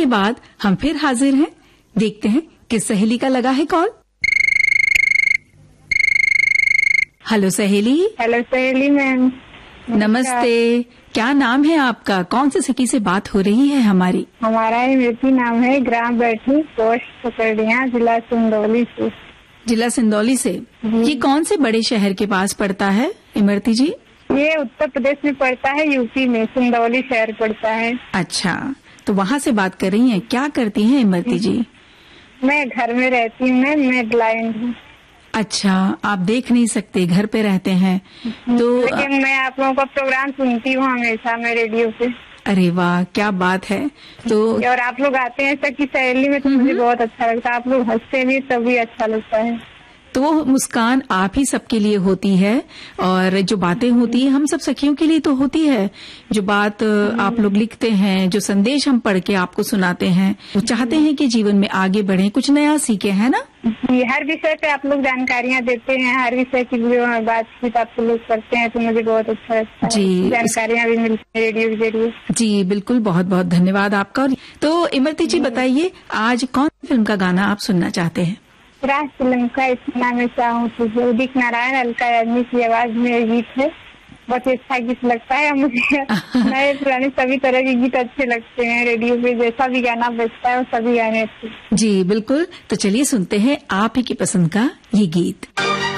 के बाद हम फिर हाजिर हैं। देखते हैं किस सहेली का लगा है कॉल। हेलो सहेली। हेलो सहेली मैम। नमस्ते, क्या नाम है आपका? कौन सी सखी से बात हो रही है हमारी? हमारा इमरती नाम है, ग्राम बैठी, पोस्ट पकड़िया, जिला सिंदौली से। जिला सिंदौली से। ये कौन से बड़े शहर के पास पड़ता है इमरती जी? ये उत्तर प्रदेश में पड़ता है, यूपी में सिंदौली शहर पड़ता है। अच्छा, तो वहाँ से बात कर रही हैं। क्या करती हैं इमरती जी? मैं घर में रहती हूँ, मैं ब्लाइंड हूँ। अच्छा, आप देख नहीं सकते, घर पे रहते हैं तो। लेकिन मैं आप लोगों का प्रोग्राम सुनती हूँ हमेशा, मैं रेडियो पे। अरे वाह, क्या बात है। तो और आप लोग आते हैं सखी सहेली में तो मुझे बहुत अच्छा लगता है। आप लोग हंसते भी तभी अच्छा लगता है। तो वो मुस्कान आप ही सबके लिए होती है, और जो बातें होती है हम सब सखियों के लिए तो होती है। जो बात आप लोग लिखते हैं, जो संदेश हम पढ़ के आपको सुनाते हैं, वो चाहते हैं कि जीवन में आगे बढ़ें, कुछ नया सीखें, है ना? जी, हर विषय पे आप लोग जानकारियाँ देते हैं, हर विषय की बातचीत आप लोग करते हैं तो मुझे बहुत अच्छा लगता है। जी, जानकारियाँ भी मिलती है रेडियो के जरिए। जी बिल्कुल, बहुत बहुत धन्यवाद आपका। तो इमरती जी बताइए, आज कौन सी फिल्म का गाना आप सुनना चाहते हैं? राज फिल्म का इतना मैं चाहूँ तुझे, उदित नारायण, अलका याग्निक की आवाज में गीत है। बहुत अच्छा गीत लगता है मुझे। नए पुराने सभी तरह के गीत अच्छे लगते हैं। रेडियो पे जैसा भी गाना बजता है वो सभी गाने अच्छे। जी बिल्कुल, तो चलिए सुनते हैं आप ही की पसंद का ये गीत।